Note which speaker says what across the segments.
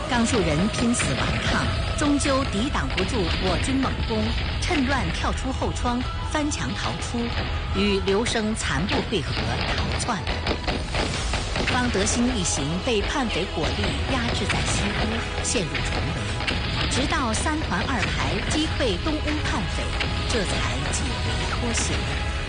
Speaker 1: 刚树人拼死顽抗，终究抵挡不住我军猛攻，趁乱跳出后窗，翻墙逃出，与刘生残部会合，逃窜。方德兴一行被叛匪火力压制在西屋，陷入重围，直到三团二排击溃东屋叛匪，这才解围脱险。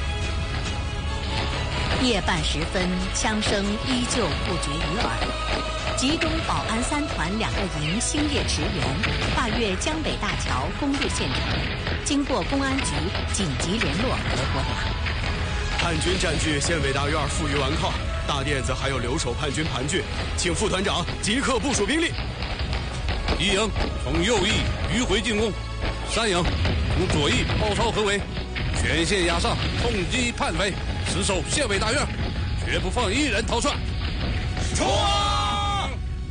Speaker 1: 夜半时分，枪声依旧不绝于耳。吉东保安三团2个营星夜驰援，跨越江北大桥攻入县城，经过公安局紧急联络俄国党。
Speaker 2: 叛军占据县委大院，负隅顽抗，大甸子还有留守叛军盘踞，请副团长即刻部署兵力。
Speaker 3: 一营从右翼迂回进攻，3营从左翼包抄合围，全线压上，痛击叛匪，死守县委大院，绝不放一人逃窜。冲啊！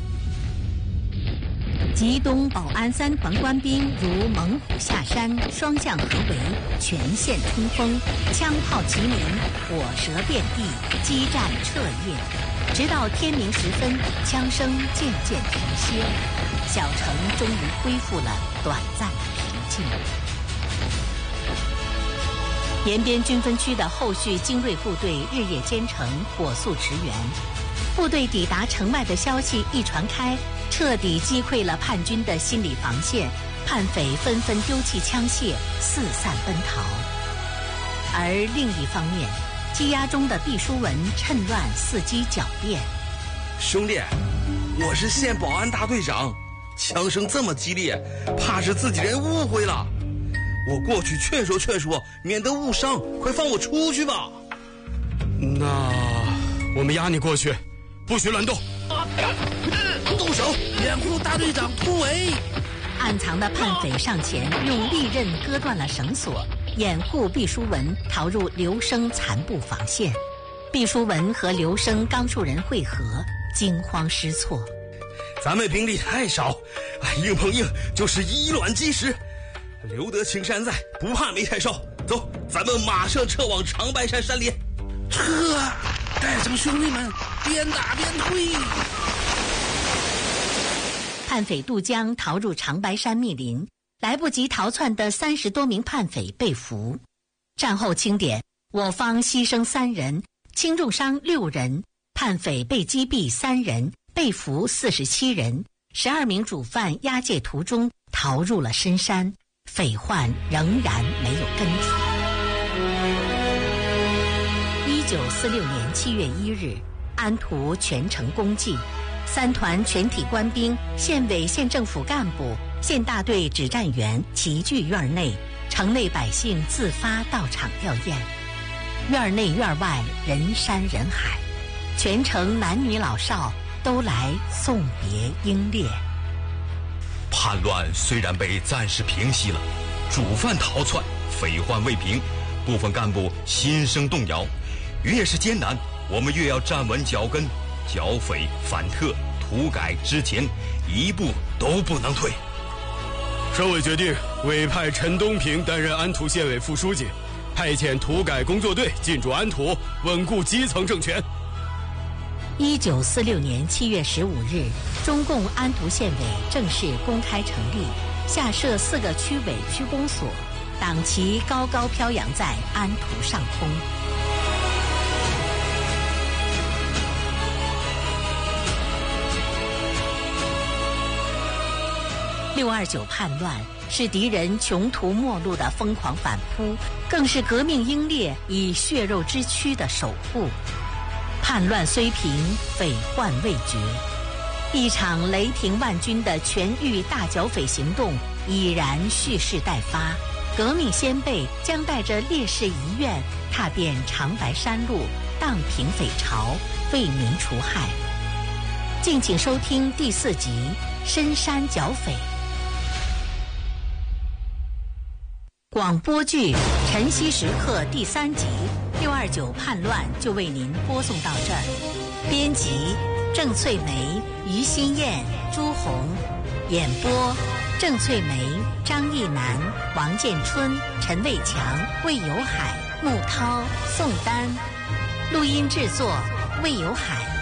Speaker 1: 吉东保安三团官兵如猛虎下山，双向合围，全线冲锋，枪炮齐鸣，火舌遍地，激战彻夜，直到天明时分，枪声渐渐停歇，小城终于恢复了短暂的平静。延边军分区的后续精锐部队日夜兼程，火速驰援。部队抵达城外的消息一传开，彻底击溃了叛军的心理防线，叛匪纷纷丢弃枪械，四散奔逃。而另一方面，积压中的毕淑文趁乱伺机狡辩：“
Speaker 4: 兄弟，我是县保安大队长，枪声这么激烈，怕是自己人误会了。我过去劝说劝说，免得误伤，快放我出去吧。”
Speaker 2: 那我们押你过去，不许乱动。
Speaker 5: 动手，掩护大队长突围。
Speaker 1: 暗藏的叛匪上前，用利刃割断了绳索，掩护毕淑文逃入刘生残部防线。毕淑文和刘生刚树人会合，惊慌失措。
Speaker 4: 咱们兵力太少，硬碰硬就是以卵击石。留得青山在，不怕没柴烧。走，咱们马上撤往长白山山林。
Speaker 5: 撤！带上兄弟们，边打边退。
Speaker 1: 叛匪渡江逃入长白山密林，来不及逃窜的30多名叛匪被俘。战后清点，我方牺牲3人，轻重伤6人，叛匪被击毙3人，被俘47人。12名主犯押解途中逃入了深山，匪患仍然没有根除。1946年7月1日，安图全城公祭，三团全体官兵、县委县政府干部、县大队指战员齐聚院内，城内百姓自发到场吊唁。院内院外人山人海，全城男女老少都来送别英烈。
Speaker 6: 叛乱虽然被暂时平息了，主犯逃窜，匪患未平，部分干部心生动摇。越是艰难，我们越要站稳脚跟，剿匪反特土改之前一步都不能退。
Speaker 2: 省委决定委派陈东平担任安图县委副书记，派遣土改工作队进驻安图，稳固基层政权。
Speaker 1: 1946年7月15日，中共安图县委正式公开成立，下设4个区委区公所，党旗高高飘扬在安图上空。629叛乱是敌人穷途末路的疯狂反扑，更是革命英烈以血肉之躯的守护。叛乱虽平，匪患未绝。一场雷霆万钧的全域大剿匪行动已然蓄势待发，革命先辈将带着烈士遗愿，踏遍长白山路，荡平匪潮，为民除害。敬请收听第4集《深山剿匪》。广播剧《晨曦时刻》第3集629叛乱就为您播送到这儿。编辑郑翠梅、于心燕、朱红，演播郑翠梅、张义南、王建春、陈卫强、魏有海、穆涛、宋丹，录音制作魏有海。